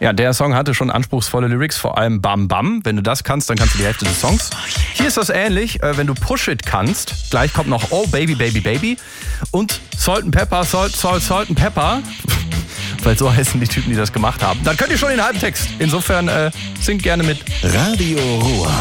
Ja, der Song hatte schon anspruchsvolle Lyrics, vor allem Bam Bam. Wenn du das kannst, dann kannst du die Hälfte des Songs. Hier ist das ähnlich, wenn du Push It kannst. Gleich kommt noch Oh Baby Baby Baby und Salt and Pepper, Salt and Pepper. Weil so heißen die Typen, die das gemacht haben. Dann könnt ihr schon den halben Text. Insofern singt gerne mit. Radio Ruhr.